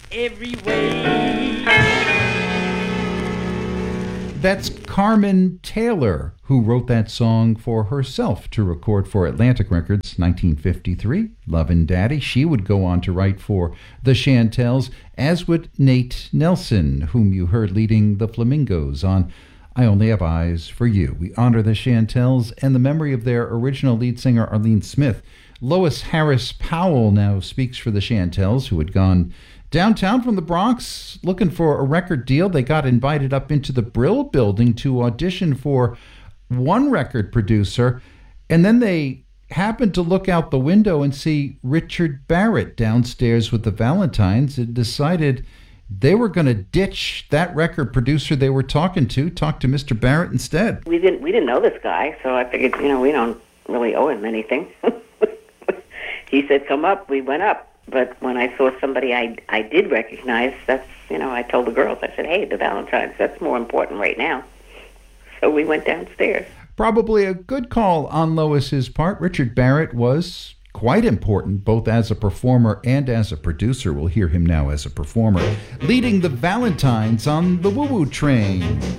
every way. That's Carmen Taylor, who wrote that song for herself to record for Atlantic Records, 1953, Lovin' Daddy. She would go on to write for the Chantels, as would Nate Nelson, whom you heard leading the Flamingos on I Only Have Eyes for You. We honor the Chantels and the memory of their original lead singer, Arlene Smith. Lois Harris Powell now speaks for the Chantels, who had gone downtown from the Bronx looking for a record deal. They got invited up into the Brill Building to audition for one record producer, and then they happened to look out the window and see Richard Barrett downstairs with the Valentines and decided they were going to ditch that record producer they were talking to, talk to Mr. Barrett instead. We didn't know this guy, so I figured, we don't really owe him anything. He said, come up. We went up. But when I saw somebody I did recognize, I told the girls, I said, hey, the Valentines, that's more important right now. So we went downstairs. Probably a good call on Lois's part. Richard Barrett was quite important, both as a performer and as a producer. We'll hear him now as a performer, leading the Valentines on the Woo Woo Train.